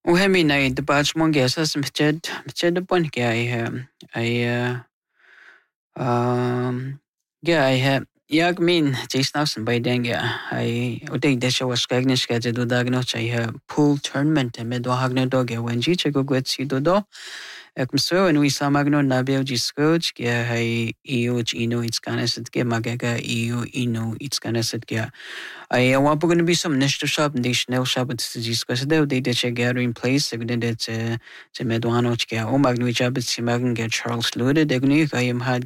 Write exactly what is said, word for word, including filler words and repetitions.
وهمي ناي دباج مونجي أساس متجد متجد بونك أي أي um yeah I have jag min tisnausen by denga I udig desha was skagniska je do dagno I have pool tournament med do hagno doge wenji che go gwet si do do ek mso en wi samagno na beo ji skoch ke hai io ino it's kana set ke magaga io ino it's kana set ke I want going to be some niche shop and national shop at the discuss the they did a gathering place they did it to Meduano to get oh magno job at Simagan get Charles Lude de I am had